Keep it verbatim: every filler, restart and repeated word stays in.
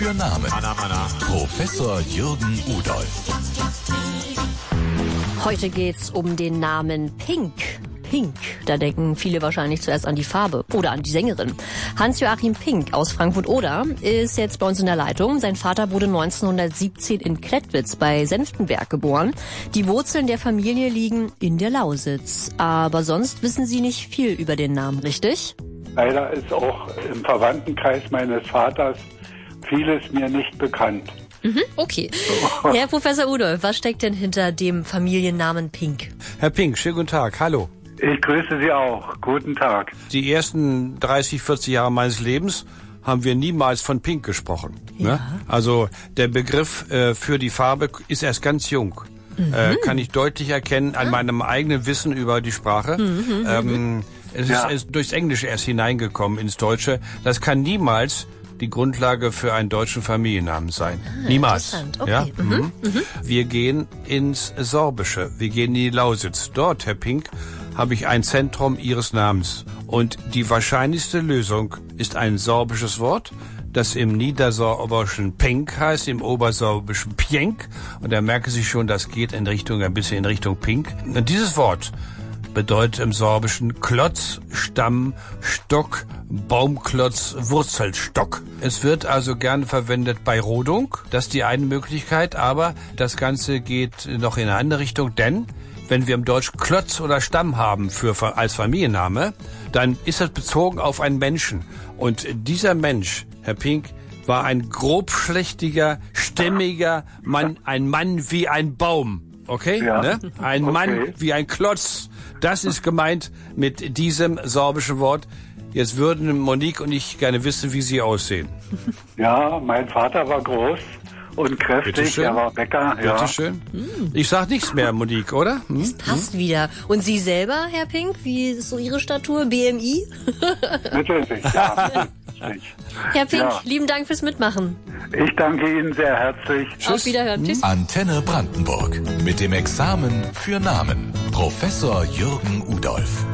Für Namen. Professor Jürgen Udolph. Heute geht's um den Namen Pink. Pink, da denken viele wahrscheinlich zuerst an die Farbe oder an die Sängerin. Hans-Joachim Pink aus Frankfurt-Oder ist jetzt bei uns in der Leitung. Sein Vater wurde neunzehnhundertsiebzehn in Klettwitz bei Senftenberg geboren. Die Wurzeln der Familie liegen in der Lausitz. Aber sonst wissen Sie nicht viel über den Namen, richtig? Leider ist auch im Verwandtenkreis meines Vaters vieles mir nicht bekannt. Mhm, okay. Herr Professor Udolph, was steckt denn hinter dem Familiennamen Pink? Herr Pink, schönen guten Tag, hallo. Ich grüße Sie auch. Guten Tag. Die ersten dreißig, vierzig Jahre meines Lebens haben wir niemals von Pink gesprochen. Ja. Ne? Also der Begriff äh, für die Farbe ist erst ganz jung. Mhm. Äh, kann ich deutlich erkennen an meinem eigenen Wissen über die Sprache. Mhm, ähm, es ja. ist, ist durchs Englische erst hineingekommen ins Deutsche. Das kann niemals die Grundlage für einen deutschen Familiennamen sein. Ah, niemals. Okay. Ja? Mhm. Mhm. Wir gehen ins Sorbische. Wir gehen in die Lausitz. Dort, Herr Pink, habe ich ein Zentrum Ihres Namens. Und die wahrscheinlichste Lösung ist ein sorbisches Wort, das im Niedersorbischen Pink heißt, im Obersorbischen Pjenk. Und da merken Sie schon, das geht in Richtung, ein bisschen in Richtung Pink. Und dieses Wort bedeutet im Sorbischen Klotz, Stamm, Stock, Baumklotz, Wurzelstock. Es wird also gerne verwendet bei Rodung. Das ist die eine Möglichkeit, aber das Ganze geht noch in eine andere Richtung, denn wenn wir im Deutsch Klotz oder Stamm haben für, als Familienname, dann ist das bezogen auf einen Menschen. Und dieser Mensch, Herr Pink, war ein grobschlächtiger, stämmiger Mann, ein Mann wie ein Baum. Okay? Ja. Ne? Ein okay. Mann wie ein Klotz. Das ist gemeint mit diesem sorbischen Wort. Jetzt würden Monique und ich gerne wissen, wie Sie aussehen. Ja, mein Vater war groß und kräftig. Er war Bäcker. Ja. Bitte schön. Ich sag nichts mehr, Monique, oder? Hm? Das passt hm? wieder. Und Sie selber, Herr Pink, wie ist so Ihre Statur? B M I? Natürlich, ja. Herr Pink, ja. lieben Dank fürs Mitmachen. Ich danke Ihnen sehr herzlich. Auf Wiederhören. Tschüss. Antenne Brandenburg. Mit dem Examen für Namen. Professor Jürgen Udolph.